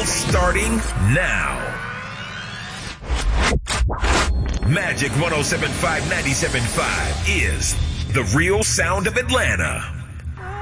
starting now. Magic 107.5, 97.5 is the real sound of Atlanta.